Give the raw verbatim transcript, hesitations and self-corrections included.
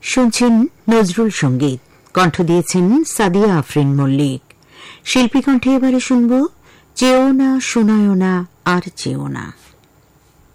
শুনছেন নজরুল সঙ্গীত, কণ্ঠ দিয়েছেন সাদিয়া আফরিন মল্লিক। শিল্পী কণ্ঠে এবারে শুনব চেও না শোনায় না আর চেও না।